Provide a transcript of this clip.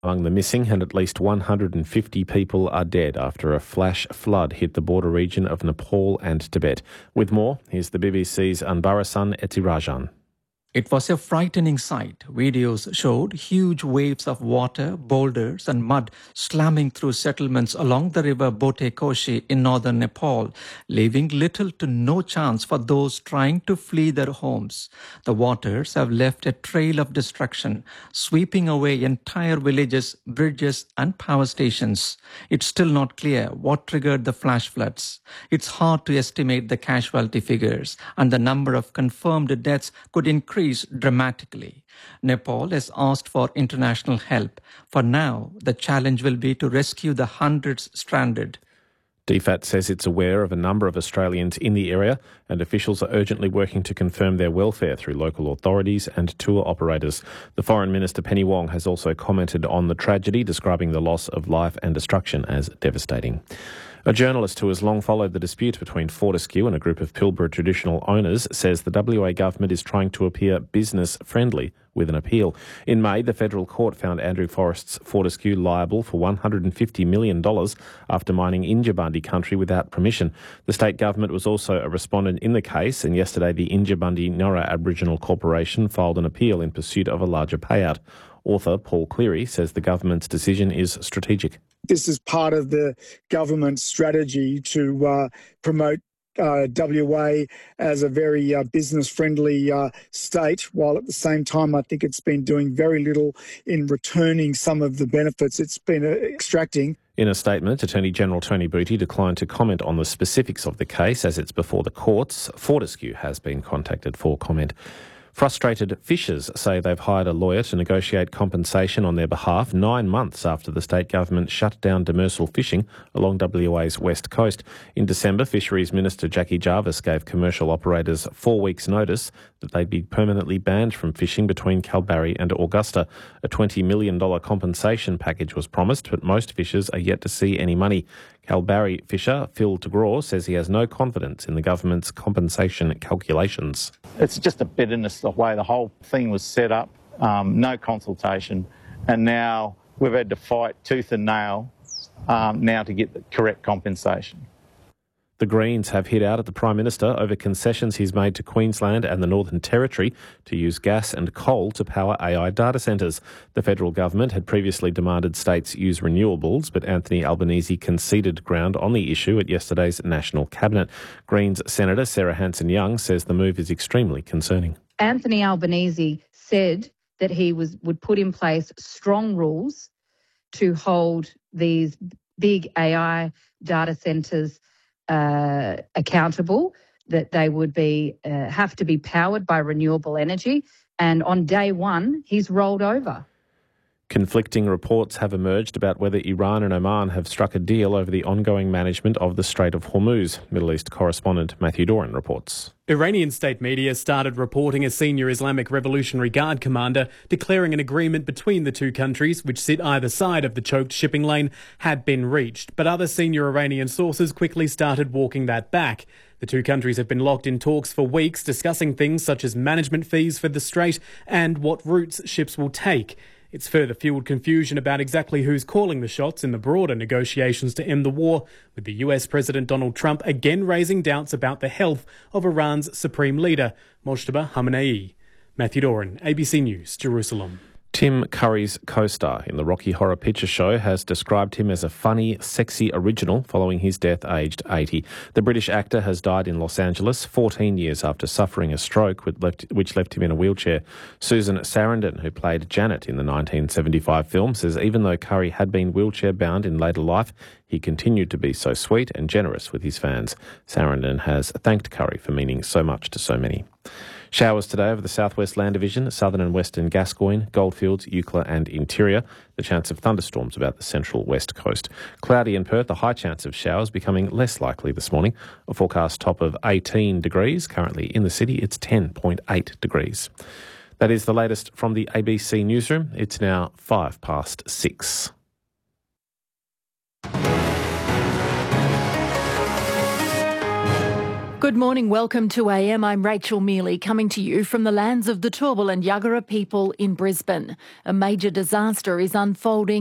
Among the missing, and at least 150 people are dead after a flash flood hit the border region of Nepal and Tibet. With more, here's the BBC's Anbarasan Etirajan. It was a frightening sight. Videos showed huge waves of water, boulders and mud slamming through settlements along the river Botekoshi in northern Nepal, leaving little to no chance for those trying to flee their homes. The waters have left a trail of destruction, sweeping away entire villages, bridges and power stations. It's still not clear what triggered the flash floods. It's hard to estimate the casualty figures, and the number of confirmed deaths could increase dramatically. Nepal has asked for international help. For now, the challenge will be to rescue the hundreds stranded. DFAT says it's aware of a number of Australians in the area, and officials are urgently working to confirm their welfare through local authorities and tour operators. The Foreign Minister Penny Wong has also commented on the tragedy, describing the loss of life and destruction as devastating. A journalist who has long followed the dispute between Fortescue and a group of Pilbara traditional owners says the WA government is trying to appear business-friendly with an appeal. In May, the federal court found Andrew Forrest's Fortescue liable for $150 million after mining Injibundy country without permission. The state government was also a respondent in the case, and yesterday the Injibundy Nora Aboriginal Corporation filed an appeal in pursuit of a larger payout. Author Paul Cleary says the government's decision is strategic. This is part of the government's strategy to promote WA as a very business-friendly state, while at the same time I think it's been doing very little in returning some of the benefits it's been extracting. In a statement, Attorney General Tony Booty declined to comment on the specifics of the case as it's before the courts. Fortescue has been contacted for comment. Frustrated fishers say they've hired a lawyer to negotiate compensation on their behalf 9 months after the state government shut down demersal fishing along WA's west coast. In December, Fisheries Minister Jackie Jarvis gave commercial operators 4 weeks' notice that they'd be permanently banned from fishing between Kalbarri and Augusta. A $20 million compensation package was promised, but most fishers are yet to see any money. Kalbarri fisher Phil DeGraw says he has no confidence in the government's compensation calculations. It's just a bitterness the way the whole thing was set up, no consultation, and now we've had to fight tooth and nail now to get the correct compensation. The Greens have hit out at the Prime Minister over concessions he's made to Queensland and the Northern Territory to use gas and coal to power AI data centres. The federal government had previously demanded states use renewables, but Anthony Albanese conceded ground on the issue at yesterday's National Cabinet. Greens Senator Sarah Hanson-Young says the move is extremely concerning. Anthony Albanese said that he would put in place strong rules to hold these big AI data centres accountable, that they would be have to be powered by renewable energy. And on day one, he's rolled over. Conflicting reports have emerged about whether Iran and Oman have struck a deal over the ongoing management of the Strait of Hormuz. Middle East correspondent Matthew Doran reports. Iranian state media started reporting a senior Islamic Revolutionary Guard commander declaring an agreement between the two countries, which sit either side of the choked shipping lane, had been reached. But other senior Iranian sources quickly started walking that back. The two countries have been locked in talks for weeks, discussing things such as management fees for the strait and what routes ships will take. It's further fueled confusion about exactly who's calling the shots in the broader negotiations to end the war, with the US President Donald Trump again raising doubts about the health of Iran's supreme leader, Mojtaba Khamenei. Matthew Doran, ABC News, Jerusalem. Tim Curry's co-star in the Rocky Horror Picture Show has described him as a funny, sexy original following his death aged 80. The British actor has died in Los Angeles 14 years after suffering a stroke which left him in a wheelchair. Susan Sarandon, who played Janet in the 1975 film, says even though Curry had been wheelchair-bound in later life, he continued to be so sweet and generous with his fans. Sarandon has thanked Curry for meaning so much to so many. Showers today over the southwest land division, southern and western Gascoyne, Goldfields, Eucla and interior. The chance of thunderstorms about the central west coast. Cloudy in Perth, a high chance of showers becoming less likely this morning. A forecast top of 18 degrees. Currently in the city, it's 10.8 degrees. That is the latest from the ABC newsroom. It's now 6:05. Good morning, welcome to AM. I'm Rachel Mealy, coming to you from the lands of the Turrbal and Yagara people in Brisbane. A major disaster is unfolding